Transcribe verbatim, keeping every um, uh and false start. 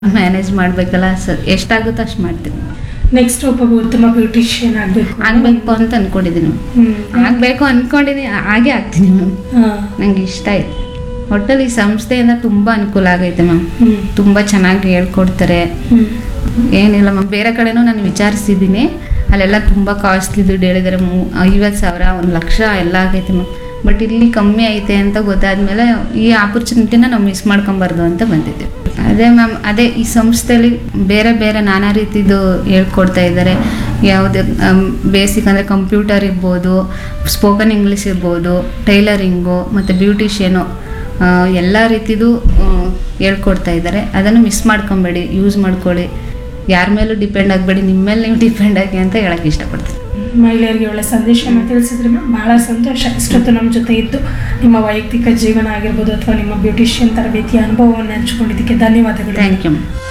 Manage ಮಾಡಬೇಕಲ್ಲ sir, ಎಷ್ಟಾಗುತ್ತೋ ಅಷ್ಟು ಮಾಡ್ತೀನಿ. ನೆಕ್ಸ್ಟ್ ಒಬ್ಬ ಉತ್ತಮ ಬ್ಯೂಟಿಷಿಯನ್ ಆಗಬೇಕು ಆಗಬೇಕು ಅಂತ ಅಂದ್ಕೊಂಡಿದ್ದೀನಿ. ಆಗಬೇಕು ಅಂದ್ಕೊಂಡಿದ್ದೀನಿ, ಹಾಗೆ ಆಗ್ತೀನಿ ಮ್ಯಾಮ್. ನಂಗೆ ಇಷ್ಟ ಆಯ್ತು. ಒಟ್ಟಲ್ಲಿ ಈ ಸಂಸ್ಥೆಯಿಂದ ತುಂಬ ಅನುಕೂಲ ಆಗೈತೆ ಮ್ಯಾಮ್. ತುಂಬ ಚೆನ್ನಾಗಿ ಹೇಳ್ಕೊಡ್ತಾರೆ. ಏನಿಲ್ಲ ಮ್ಯಾಮ್, ಬೇರೆ ಕಡೆನೂ ನಾನು ವಿಚಾರಿಸಿದ್ದೀನಿ, ಅಲ್ಲೆಲ್ಲ ತುಂಬ ಕಾಸ್ಟ್ಲಿ ದುಡ್ಡು ಹೇಳಿದ್ದಾರೆ. ಮೂ ಐವತ್ತು ಸಾವಿರ ಒಂದು ಲಕ್ಷ ಎಲ್ಲ ಆಗೈತೆ ಮ್ಯಾಮ್. ಬಟ್ ಇಲ್ಲಿ ಕಮ್ಮಿ ಐತೆ ಅಂತ ಗೊತ್ತಾದ್ಮೇಲೆ ಈ ಆಪರ್ಚುನಿಟಿನ ನಾವು ಮಿಸ್ ಮಾಡ್ಕೊಬಾರ್ದು ಅಂತ ಬಂದಿದ್ದೀವಿ. ಅದೇ ಮ್ಯಾಮ್, ಅದೇ ಈ ಸಂಸ್ಥೆಯಲ್ಲಿ ಬೇರೆ ಬೇರೆ ನಾನಾ ರೀತಿದು ಹೇಳ್ಕೊಡ್ತಾ ಇದ್ದಾರೆ. ಯಾವುದೇ ಬೇಸಿಕ್ ಅಂದರೆ ಕಂಪ್ಯೂಟರ್ ಇರ್ಬೋದು, ಸ್ಪೋಕನ್ ಇಂಗ್ಲೀಷ್ ಇರ್ಬೋದು, ಟೈಲರಿಂಗು ಮತ್ತು ಬ್ಯೂಟಿಷಿಯನು ಎಲ್ಲ ರೀತಿದು ಹೇಳ್ಕೊಡ್ತಾ ಇದ್ದಾರೆ. ಅದನ್ನು ಮಿಸ್ ಮಾಡ್ಕೊಬೇಡಿ, ಯೂಸ್ ಮಾಡ್ಕೊಳ್ಳಿ. ಯಾರ ಮೇಲೂ ಡಿಪೆಂಡ್ ಆಗಬೇಡಿ, ನಿಮ್ಮ ಮೇಲೆ ನೀವು ಡಿಪೆಂಡ್ ಆಗಿ ಅಂತ ಹೇಳಕ್ಕೆ ಇಷ್ಟಪಡ್ತೀನಿ. ಮಹಿಳೆಯರಿಗೆ ಒಳ್ಳೆ ಸಂದೇಶನ ತಿಳಿಸಿದ್ರೆ ಬಹಳ ಸಂತೋಷ. ಇಷ್ಟೊತ್ತು ನಮ್ಮ ಜೊತೆ ಇದ್ದು ನಿಮ್ಮ ವೈಯಕ್ತಿಕ ಜೀವನ ಆಗಿರ್ಬೋದು ಅಥವಾ ನಿಮ್ಮ ಬ್ಯೂಟಿಷಿಯನ್ ತರಬೇತಿಯ ಅನುಭವವನ್ನು ಹಂಚಿಕೊಂಡಿದ್ದಕ್ಕೆ ಧನ್ಯವಾದಗಳು. Thank you ma'am.